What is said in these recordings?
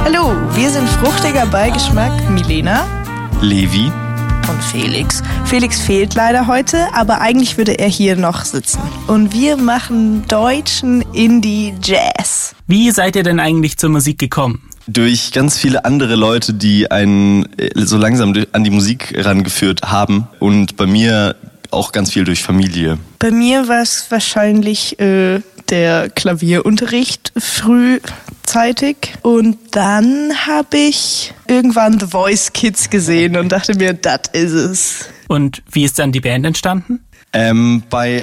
Hallo, wir sind Fruchtiger Beigeschmack, Milena, Levi und Felix. Felix fehlt leider heute, aber eigentlich würde er hier noch sitzen. Und wir machen deutschen Indie-Jazz. Wie seid ihr denn eigentlich zur Musik gekommen? Durch ganz viele andere Leute, die einen so langsam an die Musik rangeführt haben. Und bei mir auch ganz viel durch Familie. Bei mir war es wahrscheinlich der Klavierunterricht frühzeitig. Und dann habe ich irgendwann The Voice Kids gesehen und dachte mir, das ist es. Und wie ist dann die Band entstanden? Bei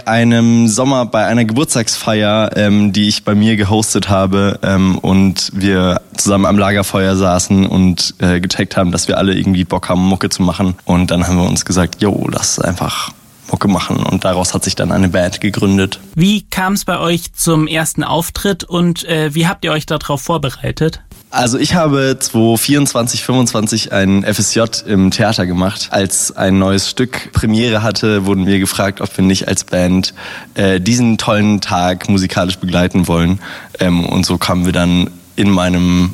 einer Geburtstagsfeier, die ich bei mir gehostet habe, und wir zusammen am Lagerfeuer saßen und gecheckt haben, dass wir alle irgendwie Bock haben, Mucke zu machen. Und dann haben wir uns gesagt, jo, lass einfach Mucke machen. Und daraus hat sich dann eine Band gegründet. Wie kam es bei euch zum ersten Auftritt und wie habt ihr euch darauf vorbereitet? Also ich habe 2024, 25 ein FSJ im Theater gemacht. Als ein neues Stück Premiere hatte, wurden wir gefragt, ob wir nicht als Band diesen tollen Tag musikalisch begleiten wollen. Und so kamen wir dann in meiner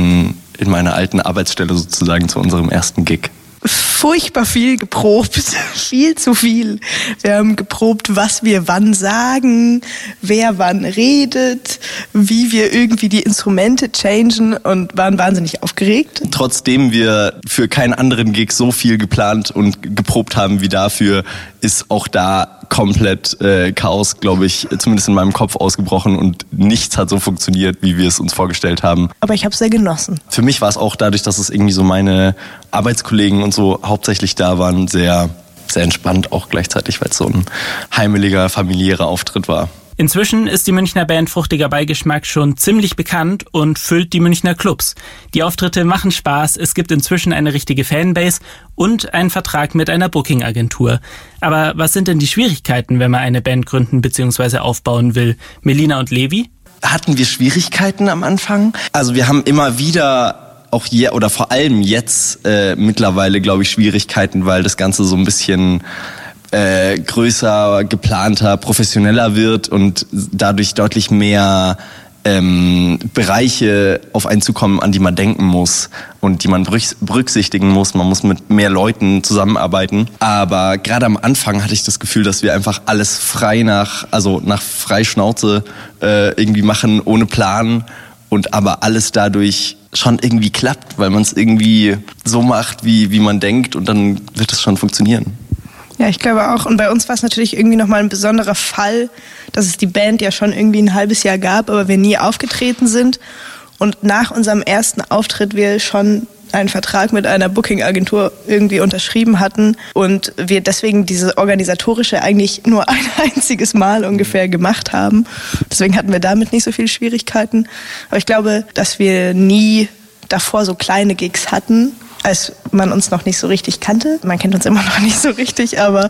alten Arbeitsstelle sozusagen zu unserem ersten Gig. Furchtbar viel geprobt, viel zu viel. Wir haben geprobt, was wir wann sagen, wer wann redet, wie wir irgendwie die Instrumente changen und waren wahnsinnig aufgeregt. Trotzdem wir für keinen anderen Gig so viel geplant und geprobt haben wie dafür, ist auch da komplett Chaos, glaube ich, zumindest in meinem Kopf ausgebrochen und nichts hat so funktioniert, wie wir es uns vorgestellt haben. Aber ich habe es sehr genossen. Für mich war es auch dadurch, dass es irgendwie so meine Arbeitskollegen und so hauptsächlich da waren, sehr, sehr entspannt auch gleichzeitig, weil es so ein heimeliger, familiärer Auftritt war. Inzwischen ist die Münchner Band Fruchtiger Beigeschmack schon ziemlich bekannt und füllt die Münchner Clubs. Die Auftritte machen Spaß, es gibt inzwischen eine richtige Fanbase und einen Vertrag mit einer Booking-Agentur. Aber was sind denn die Schwierigkeiten, wenn man eine Band gründen bzw. aufbauen will? Melina und Levi? Hatten wir Schwierigkeiten am Anfang? Also wir haben immer wieder oder vor allem jetzt mittlerweile, glaube ich, Schwierigkeiten, weil das Ganze so ein bisschen größer, geplanter, professioneller wird und dadurch deutlich mehr Bereiche auf einen zukommen, an die man denken muss und die man berücksichtigen muss. Man muss mit mehr Leuten zusammenarbeiten. Aber gerade am Anfang hatte ich das Gefühl, dass wir einfach alles frei nach Freischnauze irgendwie machen, ohne Plan und aber alles dadurch schon irgendwie klappt, weil man es irgendwie so macht, wie man denkt und dann wird es schon funktionieren. Ja, ich glaube auch. Und bei uns war es natürlich irgendwie nochmal ein besonderer Fall, dass es die Band ja schon irgendwie ein halbes Jahr gab, aber wir nie aufgetreten sind. Und nach unserem ersten Auftritt wir schon einen Vertrag mit einer Booking-Agentur irgendwie unterschrieben hatten und wir deswegen diese organisatorische eigentlich nur ein einziges Mal ungefähr gemacht haben. Deswegen hatten wir damit nicht so viele Schwierigkeiten. Aber ich glaube, dass wir nie davor so kleine Gigs hatten, als man uns noch nicht so richtig kannte. Man kennt uns immer noch nicht so richtig, aber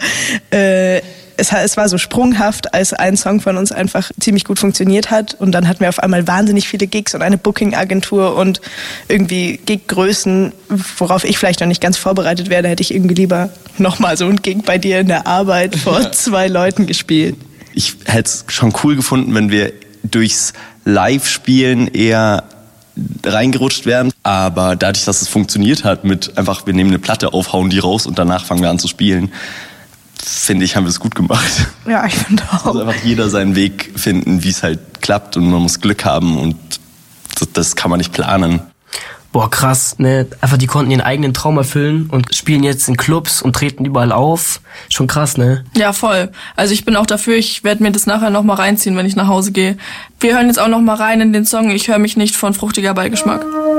es war so sprunghaft, als ein Song von uns einfach ziemlich gut funktioniert hat. Und dann hatten wir auf einmal wahnsinnig viele Gigs und eine Booking-Agentur und irgendwie Giggrößen, worauf ich vielleicht noch nicht ganz vorbereitet wäre. Da hätte ich irgendwie lieber nochmal so ein Gig bei dir in der Arbeit vor 2 Leuten gespielt. Ich hätte es schon cool gefunden, wenn wir durchs Live-Spielen eher reingerutscht werden, aber dadurch, dass es funktioniert hat mit einfach, wir nehmen eine Platte auf, hauen die raus und danach fangen wir an zu spielen, finde ich, haben wir es gut gemacht. Ja, ich finde auch. Also einfach jeder seinen Weg finden, wie es halt klappt und man muss Glück haben und das kann man nicht planen. Boah, krass, ne? Einfach, die konnten ihren eigenen Traum erfüllen und spielen jetzt in Clubs und treten überall auf. Schon krass, ne? Ja, voll. Also ich bin auch dafür, ich werde mir das nachher noch mal reinziehen, wenn ich nach Hause gehe. Wir hören jetzt auch noch mal rein in den Song Ich höre mich nicht von Fruchtiger Beigeschmack.